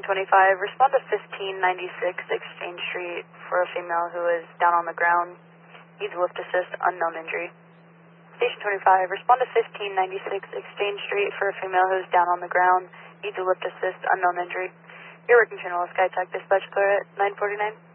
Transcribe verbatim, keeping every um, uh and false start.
twenty-five, respond to fifteen ninety-six Exchange Street for a female who is down on the ground. Needs lift assist, unknown injury. Station twenty-five, respond to fifteen ninety-six Exchange Street for a female who is down on the ground. Needs a lift assist, unknown injury. You're working Channel Skytech dispatch clear at nine forty-nine.